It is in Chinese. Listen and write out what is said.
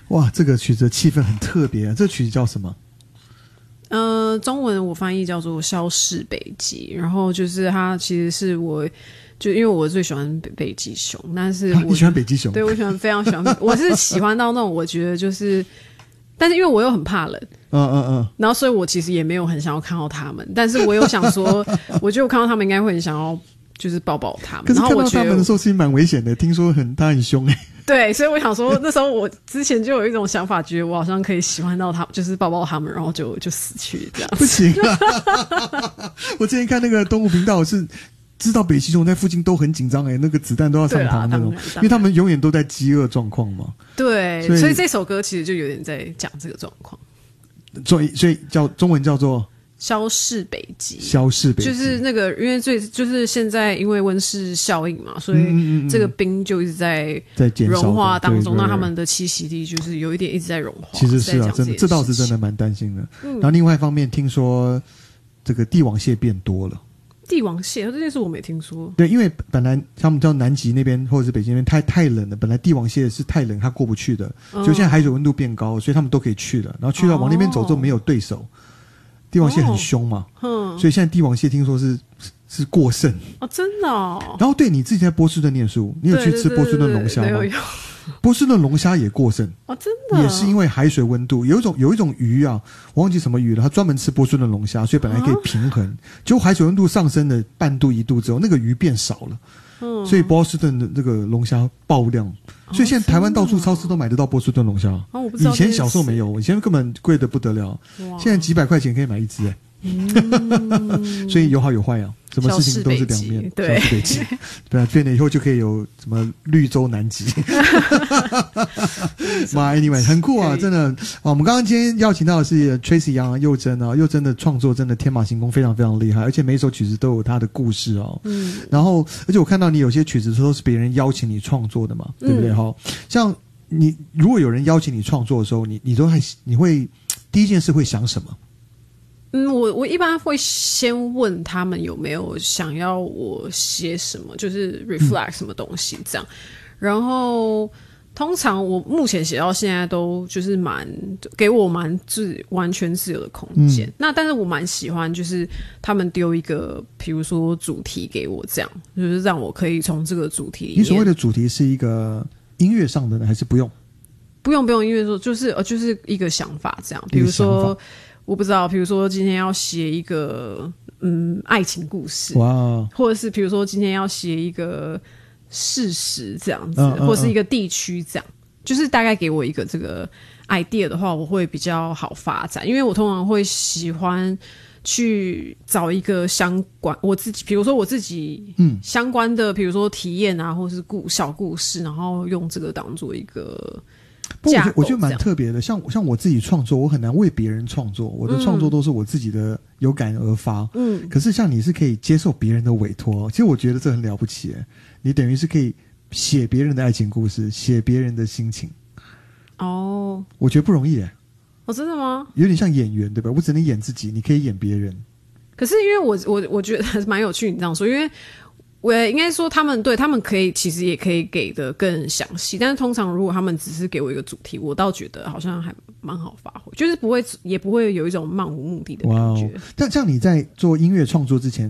哇，这个曲子的气氛很特别啊，这个曲子叫什么？ 中文我翻译叫做《消逝北极》，然后就是它其实是就因为我最喜欢北极熊，但是你喜欢北极熊？ 对，我非常喜欢，我是喜欢到那种我觉得就是，但是因为我又很怕冷，然后所以我其实也没有很想要看到他们，但是我又想说，我觉得我看到他们应该会很想要就是抱抱他们， 可是看到他们的时候其实蛮危险的，听说他很凶对，所以我想说，那时候我之前就有一种想法，觉得我好像可以喜欢到他，就是抱抱他们，然后就死去这样子。 不行啊！我之前看那个动物频道是知道北极熊在附近都很紧张那个子弹都要上膛那种，因为他们永远都在饥饿状况嘛。 对，所以这首歌其实就有点在讲这个状况。 所以中文叫做消逝北极， 消逝北极就是那个，因为就是现在因为温室效应嘛，所以这个冰就一直在融化当中，那他们的栖息地就是有一点一直在融化。 其实是啊，真的，这倒是真的蛮担心的。然后另外一方面，听说这个帝王蟹变多了。 帝王蟹这件事我没听说。 对，因为本来他们叫南极那边或者是北极那边太冷了，本来帝王蟹是太冷它过不去的，就现在海水温度变高，所以他们都可以去了。然后去到往那边走之后没有对手。帝王蟹很凶嘛，所以现在帝王蟹听说是过剩真的然后对，你自己在波士顿念书，你有去吃波士顿龙虾吗？ 有波士顿龙虾也过剩真的也是因为海水温度，有一种鱼啊，我忘记什么鱼了，它专门吃波士顿龙虾，所以本来可以平衡，结果海水温度上升了半度1度之后，那个鱼变少了。所以波士顿的这个龙虾爆量，所以现在台湾到处超市都买得到波士顿龙虾。 我不知道， 以前小时候没有，以前根本贵得不得了，现在几百块钱可以买一只所以有好有坏啊，什么事情都是两面。 对， 消逝北极，对啊，变了以后就可以有什么绿洲南极。anyway 很酷啊，真的我们刚刚今天邀请到的是 Tracy 杨佑真啊，佑真的创作真的天马行空，非常非常厉害，而且每一首曲子都有它的故事然后而且我看到你有些曲子都是别人邀请你创作的嘛，对不对像你如果有人邀请你创作的时候，你会第一件事会想什么？ 我一般会先问他们有没有想要我写什么，就是 reflect 什么东西这样。然后通常我目前写到现在都就是给我完全自由的空间。那但是我蛮喜欢就是他们丢一个比如说主题给我，这样就是让我可以从这个主题里面。 你所谓的主题是一个音乐上的呢，还是不用音乐说就是一个想法这样。比如说我不知道，比如说今天要写一个爱情故事，哇，或者是比如说今天要写一个事实这样子，或者是一个地区这样，就是大概给我一个这个 idea 的话，我会比较好发展，因为我通常会喜欢去找一个相关我自己，比如说我自己相关的，比如说体验啊，或是小故事，然后用这个当做一个。 不过我觉得蛮特别的，像我自己创作，我很难为别人创作，我的创作都是我自己的有感而发。可是像你是可以接受别人的委托，其实我觉得这很了不起你等于是可以写别人的爱情故事，写别人的心情。我觉得不容易真的吗？ 有点像演员对吧？我只能演自己，你可以演别人。 可是因为我觉得还是蛮有趣，你这样说，因为我应该说他们可以其实也可以给的更详细，但是通常如果他们只是给我一个主题，我倒觉得好像还蛮好发挥，就是也不会有一种漫无目的的感觉。 但像你在做音乐创作之前